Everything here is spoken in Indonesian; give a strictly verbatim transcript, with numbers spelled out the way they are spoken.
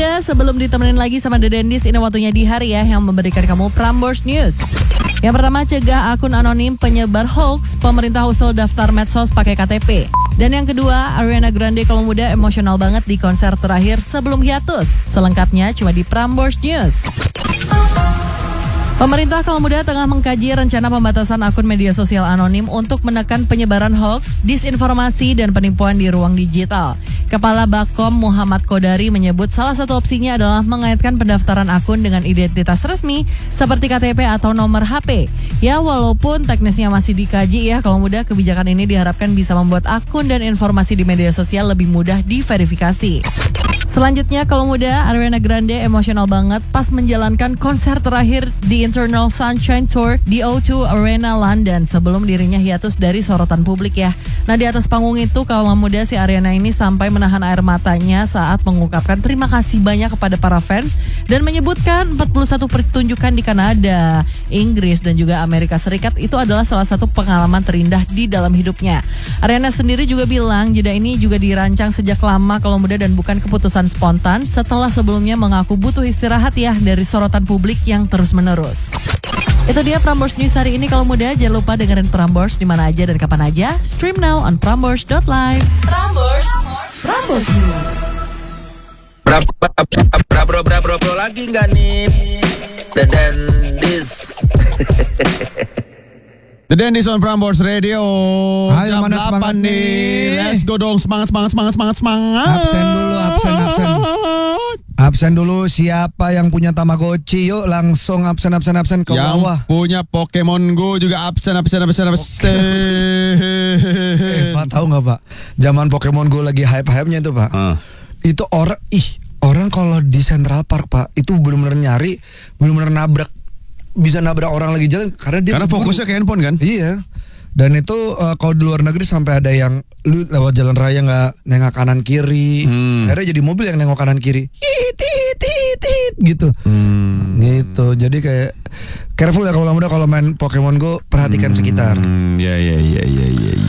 muda, sebelum ditemenin lagi sama The Dendis, ini waktunya di hari ya yang memberikan kamu Prambors News. Yang pertama, cegah akun anonim penyebar hoax, pemerintah usul daftar medsos pakai K T P. Dan yang kedua, Ariana Grande kalau muda emosional banget di konser terakhir sebelum hiatus. Selengkapnya cuma di Prambors News. Pemerintah kaum muda tengah mengkaji rencana pembatasan akun media sosial anonim untuk menekan penyebaran hoax, disinformasi, dan penipuan di ruang digital. Kepala Bakom Muhammad Kodari menyebut salah satu opsinya adalah mengaitkan pendaftaran akun dengan identitas resmi seperti K T P atau nomor H P. Ya, walaupun teknisnya masih dikaji ya, kalau muda kebijakan ini diharapkan bisa membuat akun dan informasi di media sosial lebih mudah diverifikasi. Selanjutnya, kalau muda, Ariana Grande emosional banget pas menjalankan konser terakhir di Eternal Sunshine Tour di O two Arena London sebelum dirinya hiatus dari sorotan publik ya. Nah, di atas panggung itu, kalau muda si Ariana ini sampai menahan air matanya saat mengungkapkan terima kasih banyak kepada para fans dan menyebutkan empat puluh satu pertunjukan di Kanada, Inggris, dan juga Amerika Serikat itu adalah salah satu pengalaman terindah di dalam hidupnya. Ariana sendiri juga bilang jeda ini juga dirancang sejak lama kalau muda dan bukan keputusan spontan setelah sebelumnya mengaku butuh istirahat ya dari sorotan publik yang terus-menerus. Itu dia Prambors News hari ini kalau muda. Jangan lupa dengerin Prambors di mana aja dan kapan aja. Stream now on prambors dot live. Prambors, Prambors News. Bra bra bra bra bra bra bra lagi nggak nih? The Dendis. The Dendis on Prambors Radio. Ayo, Jam mana delapan semangat nih. nih? Let's go dong. Semangat, semangat, semangat, semangat, semangat. Absen dulu, absen, absen. Absen dulu, siapa yang punya Tamagotchi? Yuk langsung absen, absen, absen ke Yang bawah. punya Pokemon Go juga absen, absen, absen, absen. Eh, Pak, tahu nggak Pak? Zaman Pokemon Go lagi hype-hypenya itu Pak. Uh. Itu orang, ih orang kalau di Central Park Pak, itu benar-benar nyari, benar-benar nabrak, bisa nabrak orang lagi jalan karena dia Karena berburu. fokusnya ke handphone kan? Iya. Dan itu uh, kalau di luar negeri sampai ada yang lu lewat jalan raya nggak nengok kanan kiri, Hmm. akhirnya jadi mobil yang nengok kanan kiri, tit tit tit tit gitu, Hmm. gitu. Jadi kayak careful ya kalau muda kalau main Pokemon Go, perhatikan sekitar. Hmm, ya, ya, ya, ya, ya, ya.